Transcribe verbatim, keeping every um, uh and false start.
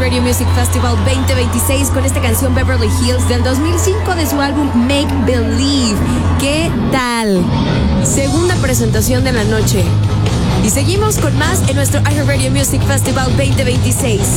iHeartRadio Music Festival veinte veintiséis con esta canción Beverly Hills del dos mil cinco de su álbum Make Believe. ¿Qué tal? Segunda presentación de la noche. Y seguimos con más en nuestro iHeartRadio Music Festival veinte veintiséis.